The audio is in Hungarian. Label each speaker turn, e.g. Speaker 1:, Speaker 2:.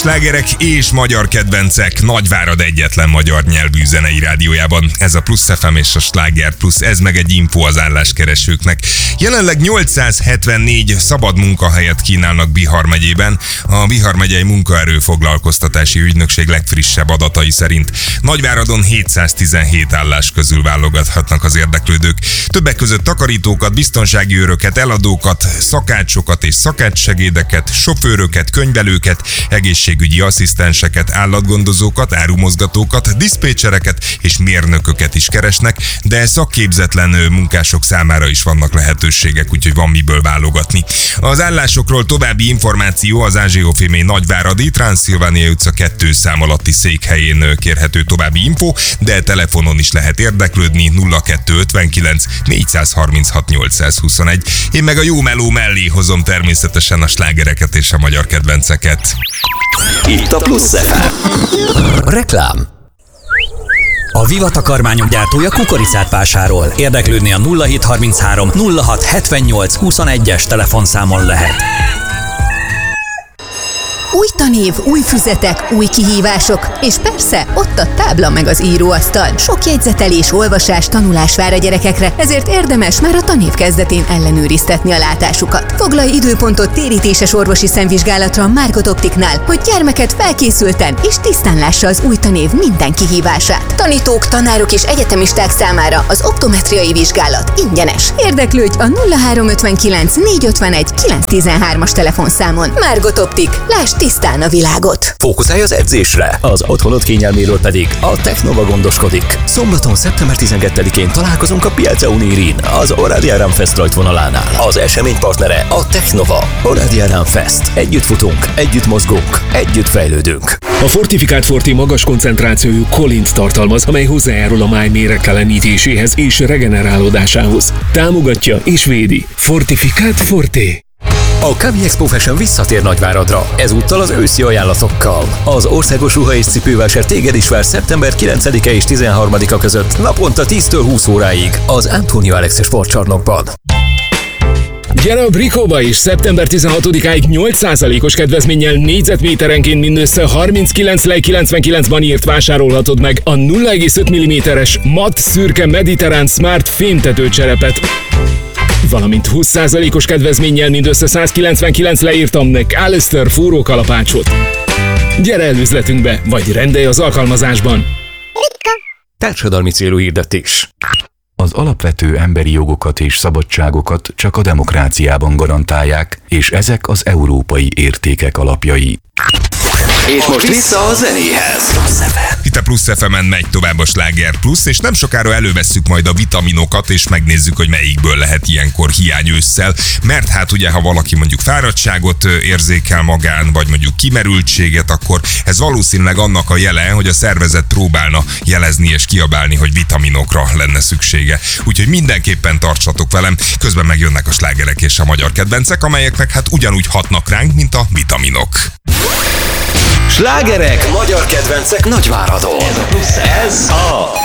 Speaker 1: slágerek és magyar kedvencek Nagyvárad egyetlen magyar nyelvű zenei rádiójában. Ez a Plusz FM és a Sláger Plusz, ez meg egy info az álláskeresőknek. Jelenleg 874 szabad munkahelyet kínálnak Bihar megyében. A Bihar megyei munkaerőfoglalkoztatási ügynökség legfrissebb adatai szerint Nagyváradon 717 állás közül válogathatnak az érdeklődők. Többek között takarítókat, biztonsági őröket, eladókat, szakácsokat és szakácssegédeket, sofőröket, könyvelőket, egészségügyi asszisztenseket, állatgondozókat, árumozgatókat, diszpécsereket és mérnököket is keresnek, de szakképzetlen munkások számára is vannak lehetőségek, úgyhogy van miből válogatni. Az állásokról további információ az Ázsiófémé Nagyváradi Transzilvánia utca 2 szám alatti székhelyén kérhető további info, de telefonon is lehet érdeklődni 0259 436 821. Én meg a jó meló mellé hozom természetesen a slágereket és a magyar kedvenceket.
Speaker 2: Itt a Plusz FM.
Speaker 3: Reklám. A Viva takarmányok gyártója kukoricát vásárol. Érdeklődni a 0733 06 78 21-es telefonszámon lehet.
Speaker 4: Új tanév, új füzetek, új kihívások, és persze ott a tábla meg az íróasztal. Sok jegyzetelés, olvasás, tanulás vár a gyerekekre, ezért érdemes már a tanév kezdetén ellenőriztetni a látásukat. Foglalj időpontot térítéses orvosi szemvizsgálatra a Margot Optiknál, hogy gyermeked felkészülten és tisztán lássa az új tanév minden kihívását. Tanítók, tanárok és egyetemisták számára az optometriai vizsgálat ingyenes. Érdeklődj a 0359 451 913-as telefonszámon. Margot Optik, lásd tisztán a világot.
Speaker 2: Fókuszálj az edzésre, az otthonod kényelméről pedig a Technova gondoskodik. Szombaton, szeptember 12-én találkozunk a Piazza Unirin, az Oradea Run Fest rajtvonalánál. Az esemény partnere a Technova. Oradea Run Fest. Együtt futunk, együtt mozgunk, együtt fejlődünk.
Speaker 5: A fortifikált Forti magas koncentrációjú kolint tartalmaz, amely hozzájárul a máj méregtelenítéséhez és regenerálódásához. Támogatja és védi. Fortifikált Forti.
Speaker 2: A Kavi Expo Fashion visszatér Nagyváradra, ezúttal az őszi ajánlatokkal. Az országos ruha és cipővásár téged is vár szeptember 9-e és 13-a között, naponta 10-től 20 óráig az Antonio Alex sportcsarnokban.
Speaker 5: Gyere a Brikóba is! Szeptember 16-áig 8%-os kedvezménnyel négyzetméterenként mindössze 39,99-ban írt vásárolhatod meg a 0,5 mm-es matt szürke mediterrán smart fémtetőcserepet. Valamint 20%-os kedvezménnyel mindössze 199 leírtam meg Alistair fúrókalapácsot. Gyere el üzletünkbe, vagy rendelj az alkalmazásban!
Speaker 2: Társadalmi célú hirdetés.
Speaker 6: Az alapvető emberi jogokat és szabadságokat csak a demokráciában garantálják, és ezek az európai értékek alapjai.
Speaker 2: És most vissza a zenéhez.
Speaker 1: Itt a Plusz FM-en megy tovább a Sláger Plusz, és nem sokára elővesszük majd a vitaminokat, és megnézzük, hogy melyikből lehet ilyenkor hiány ősszel, mert hát ugye, ha valaki mondjuk fáradtságot érzékel magán, vagy mondjuk kimerültséget, akkor ez valószínűleg annak a jele, hogy a szervezet próbálna jelezni és kiabálni, hogy vitaminokra lenne szüksége. Úgyhogy mindenképpen tartsatok velem, közben megjönnek a slágerek és a magyar kedvencek, amelyek meg hát ugyanúgy hatnak ránk, mint a vitaminok.
Speaker 2: Slágerek, magyar kedvencek Nagyváradon. Ez a